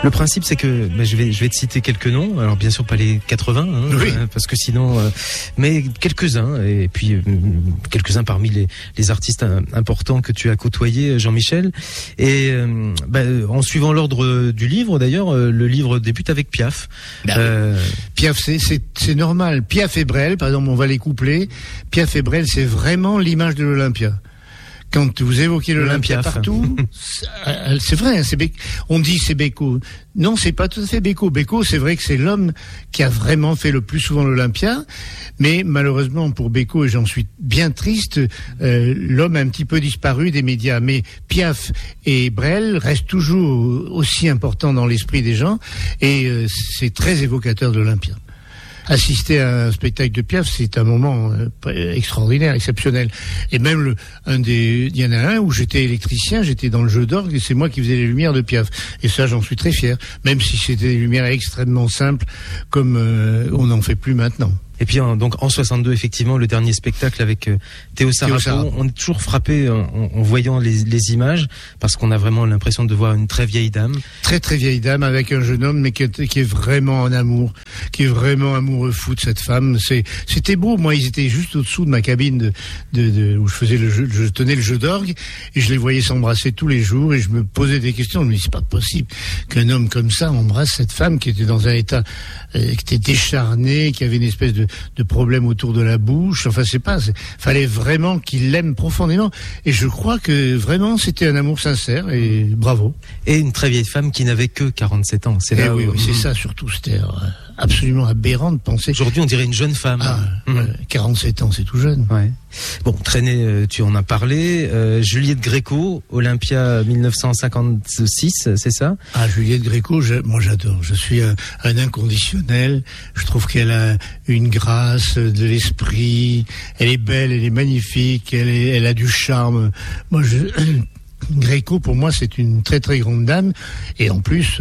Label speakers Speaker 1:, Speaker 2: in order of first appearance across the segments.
Speaker 1: Le principe, c'est que je vais te citer quelques noms. Alors bien sûr pas les 80,
Speaker 2: oui.
Speaker 1: Parce que sinon, mais quelques-uns. Et puis quelques-uns parmi les artistes importants que tu as côtoyés, Jean-Michel. Et en suivant l'ordre du livre, d'ailleurs, le livre débute avec Piaf.
Speaker 2: Piaf, c'est normal. Piaf et Brel, par exemple, on va les coupler. Piaf et Brel, c'est vraiment l'image de l'Olympia. Quand vous évoquez l'Olympia partout, c'est vrai, on dit c'est Beko. Non, c'est pas tout à fait Beko. Beko, c'est vrai que c'est l'homme qui a vraiment fait le plus souvent l'Olympia, mais malheureusement pour Beko, et j'en suis bien triste, l'homme a un petit peu disparu des médias. Mais Piaf et Brel restent toujours aussi importants dans l'esprit des gens, et c'est très évocateur de l'Olympia. Assister à un spectacle de Piaf, c'est un moment extraordinaire, exceptionnel. Et même il y en a un où j'étais électricien, j'étais dans le jeu d'orgue et c'est moi qui faisais les lumières de Piaf. Et ça, j'en suis très fier. Même si c'était des lumières extrêmement simples, comme on n'en fait plus maintenant.
Speaker 1: Et puis donc en 62, effectivement, le dernier spectacle avec Théo Sarapo, on est toujours frappé en voyant les images, parce qu'on a vraiment l'impression de voir une très vieille dame.
Speaker 2: Très très vieille dame avec un jeune homme, mais qui est vraiment en amour, qui est vraiment amoureux fou de cette femme. C'était beau. Moi, ils étaient juste au-dessous de ma cabine où je faisais je tenais le jeu d'orgue, et je les voyais s'embrasser tous les jours, et je me posais des questions. Je me dis, c'est pas possible qu'un homme comme ça embrasse cette femme qui était dans un état qui était décharné, qui avait une espèce de problème autour de la bouche. Enfin, fallait vraiment qu'il l'aime profondément. Et je crois que vraiment c'était un amour sincère, et bravo.
Speaker 1: Et une très vieille femme qui n'avait que 47 ans. C'est là
Speaker 2: oui, c'est ça surtout. C'était absolument aberrant de penser.
Speaker 1: Aujourd'hui, on dirait une jeune femme.
Speaker 2: 47 ans, c'est tout jeune.
Speaker 1: Ouais. Bon, traîner, tu en as parlé. Juliette Gréco, Olympia 1956, c'est ça?
Speaker 2: Juliette Gréco, moi j'adore. Je suis un inconditionnel. Je trouve qu'elle a une grâce de l'esprit. Elle est belle, elle est magnifique, elle a du charme. Gréco, pour moi, c'est une très très grande dame, et en plus,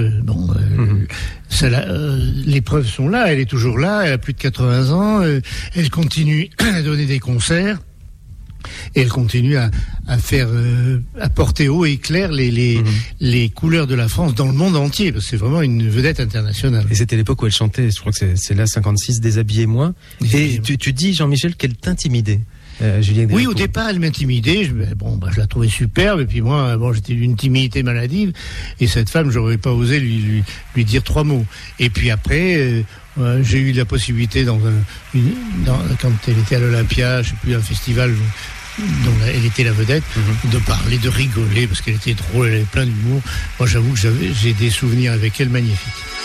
Speaker 2: les preuves sont là. Elle est toujours là, elle a plus de 80 ans, elle continue à donner des concerts, et elle continue à faire, à porter haut et clair les couleurs de la France dans le monde entier, parce que c'est vraiment une vedette internationale.
Speaker 1: Et c'était l'époque où elle chantait, je crois que c'est là 56, Déshabillez-moi. Et tu dis, Jean-Michel, qu'elle t'intimidait.
Speaker 2: Oui, au départ, elle m'intimidait. Je la trouvais superbe. Et puis moi, j'étais d'une timidité maladive. Et cette femme, j'aurais pas osé lui dire 3 mots. Et puis après, j'ai eu la possibilité quand elle était à l'Olympia, je sais plus, un festival dont elle était la vedette, de parler, de rigoler, parce qu'elle était drôle, elle avait plein d'humour. Moi, j'avoue que j'ai des souvenirs avec elle magnifiques.